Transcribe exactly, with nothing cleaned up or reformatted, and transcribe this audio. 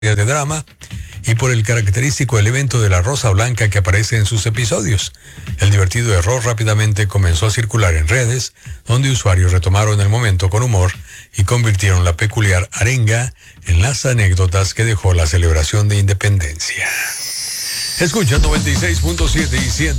de drama y por el característico elemento de la rosa blanca que aparece en sus episodios. El divertido error rápidamente comenzó a circular en redes, donde usuarios retomaron el momento con humor y convirtieron la peculiar arenga en las anécdotas que dejó la celebración de independencia. Escucha noventa y seis punto siete y cien.